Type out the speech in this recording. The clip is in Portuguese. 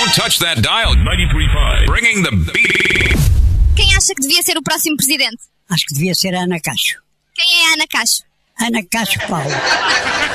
Don't touch that dial. 93.5. Bringing the beat. Quem acha que devia ser o próximo presidente? Acho que devia ser a Ana Cacho. Quem é a Ana Cacho? Ana Cacho Paulo.